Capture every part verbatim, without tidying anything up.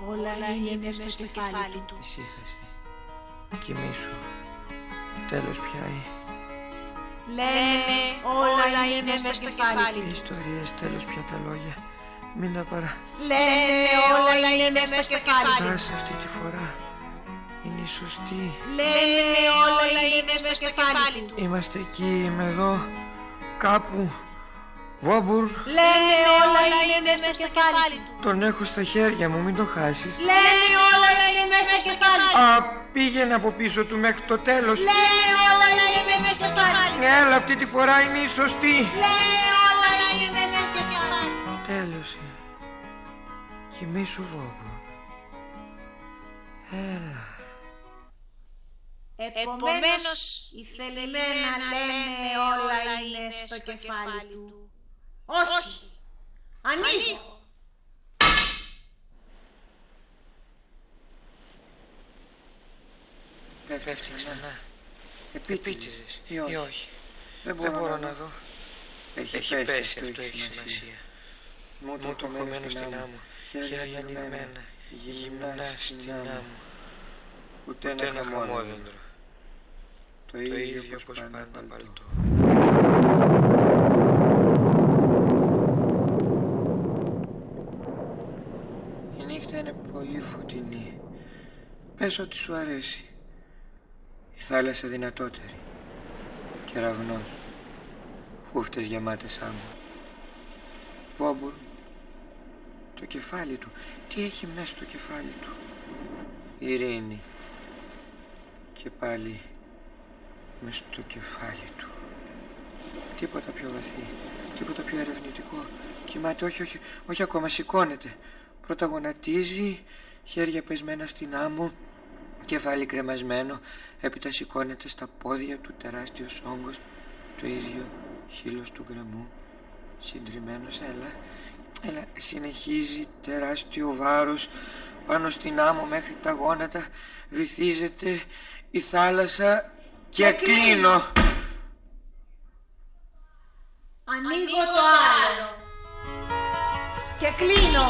Όλα είναι στο κεφάλι του. Ησύχασε. Κοιμήσου. Τέλος πιάει. Λένε όλα είναι στο κεφάλι Οι του. ιστορίες, τέλος πια τα λόγια. Μην τα παρα... Λένε όλα είναι στο κεφάλι του. Τάς αυτή τη φορά. Είναι η σωστή. Λένε όλα είναι στο κεφάλι του. Είμαστε εκεί, είμαι εδώ. Κάπου. Βόμπουρ. Λένε όλα είναι στο κεφάλι του. Τον έχω στα χέρια μου, μην το χάσεις. Λένε όλα είναι στο κεφάλι του. Α, πήγαινε από πίσω του μέχρι το τέλος. Λένε όλα είναι στο κεφάλι του. Έλα, αυτή τη φορά είναι η σωστή. Λένε όλα είναι στο κεφάλι του. Τέλος. Κοιμήσου, Βόμπουρ. Έλα. Επομένως, οι θελημένα λένε όλα είναι στο κεφάλι του. Όχι! Ανοίγω! Πέφτει ξανά. Επίτηδες ή όχι. Ή όχι. Δεν μπορώ, Δεν μπορώ να, να δω. Έχει, έχει πέσει, πέσει, αυτό έχει σημασία. σημασία. Μου το έχω μένω στην άμμο. Χέρια ανοιγμένα, γυμνά στην άμμο. Ούτε ένα χαμόδεντρο. Το, το ίδιο πως, πως πάντα παλτό. Η νύχτα είναι πολύ φωτεινή. Πες ότι σου αρέσει. Η θάλασσα δυνατότερη. Κεραυνός. Χούφτες γεμάτες άμμο. Βόμπουρ. Το κεφάλι του. Τι έχει μέσα στο κεφάλι του. Ειρήνη. Και πάλι μες στο κεφάλι του. Τίποτα πιο βαθύ. Τίποτα πιο ερευνητικό. Κοιμάται, όχι, όχι, όχι ακόμα, σηκώνεται. Πρώτα γονατίζει, χέρια πεσμένα στην άμμο, κεφάλι κρεμασμένο, έπειτα σηκώνεται στα πόδια του τεράστιος όγκος, το ίδιο χείλος του γκρεμού, συντριμμένος, έλα, έλα, συνεχίζει τεράστιο βάρος πάνω στην άμμο μέχρι τα γόνατα, βυθίζεται η θάλασσα και, και κλείνω. Ανοίγω το άλλο και κλείνω.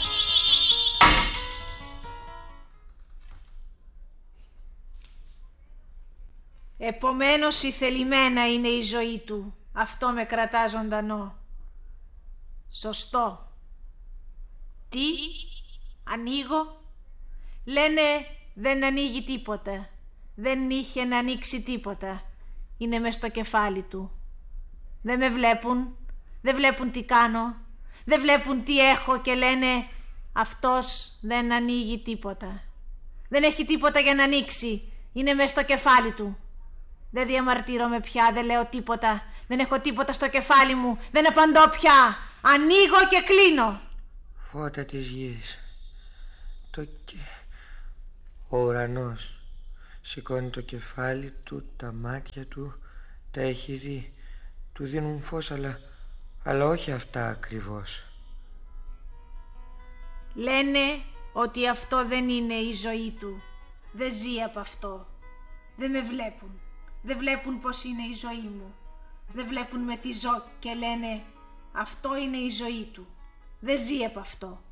Επομένως η θελημένα είναι η ζωή του. Αυτό με κρατά ζωντανό. Σωστό. Τι? Ανοίγω? Λένε δεν ανοίγει τίποτα. Δεν είχε να ανοίξει τίποτα. Είναι μες στο κεφάλι του. Δεν με βλέπουν. Δεν βλέπουν τι κάνω. Δεν βλέπουν τι έχω και λένε αυτός δεν ανοίγει τίποτα. Δεν έχει τίποτα για να ανοίξει. Είναι μες στο κεφάλι του. Δεν διαμαρτύρομαι πια, δεν λέω τίποτα. Δεν έχω τίποτα στο κεφάλι μου. Δεν απαντώ πια. Ανοίγω και κλείνω. Φώτα της γης. Το και... Ο ουρανός σηκώνει το κεφάλι του, τα μάτια του, τα έχει δει. Του δίνουν φως, αλλά, αλλά όχι αυτά ακριβώς. Λένε ότι αυτό δεν είναι η ζωή του. Δεν ζει από αυτό. Δεν με βλέπουν. Δεν βλέπουν πως είναι η ζωή μου. Δεν βλέπουν με τι ζω και λένε αυτό είναι η ζωή του. Δεν ζει από αυτό.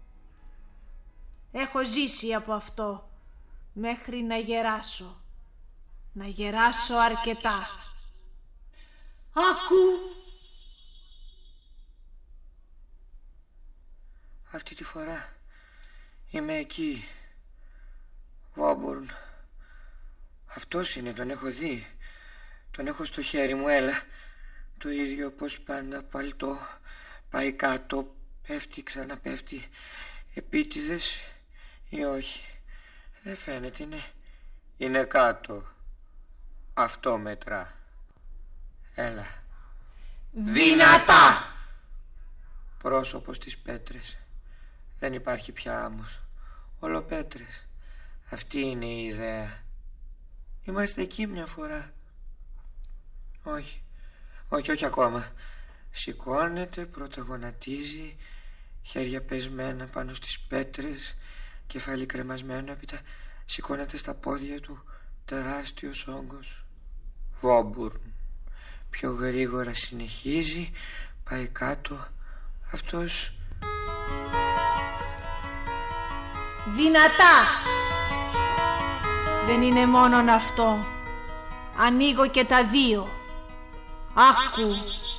Έχω ζήσει από αυτό μέχρι να γεράσω. Να γεράσω αρκετά. Άκου! Αυτή τη φορά είμαι εκεί. Βόμπουρν. Αυτός είναι, τον έχω δει. Τον έχω στο χέρι μου, έλα. Το ίδιο πως πάντα παλτό. Πάει κάτω, πέφτει, ξαναπέφτει. Επίτηδες ή όχι. Δεν φαίνεται, είναι, είναι κάτω. Αυτό μετρά. Έλα. Δυνατά! Πρόσωπο στις πέτρες. Δεν υπάρχει πια άμμος. Όλο πέτρες. Αυτή είναι η ιδέα. Είμαστε εκεί μια φορά. Όχι. Όχι, όχι ακόμα. Σηκώνεται, πρωταγωνατίζει, χέρια πεσμένα πάνω στις πέτρες, κεφάλι κρεμασμένο, έπειτα σηκώνεται στα πόδια του, τεράστιος όγκος. Βόμπουρν. Πιο γρήγορα συνεχίζει, πάει κάτω. Αυτός δυνατά. Δεν είναι μόνον αυτό. Ανοίγω και τα δύο. Άκου.